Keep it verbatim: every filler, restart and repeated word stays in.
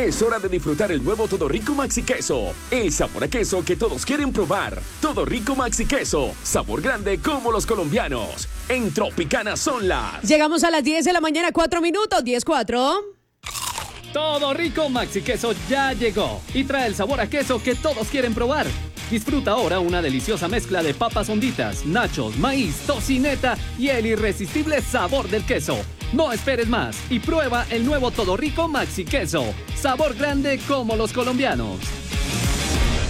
Es hora de disfrutar el nuevo Todo Rico Maxi Queso. El sabor a queso que todos quieren probar. Todo Rico Maxi Queso. Sabor grande como los colombianos. En Tropicana son las... Llegamos a las diez de la mañana, cuatro minutos, diez cuatro. Todo Rico Maxi Queso ya llegó y trae el sabor a queso que todos quieren probar. Disfruta ahora una deliciosa mezcla de papas honditas, nachos, maíz, tocineta y el irresistible sabor del queso. No esperes más y prueba el nuevo Todo Rico Maxi Queso. Sabor grande como los colombianos.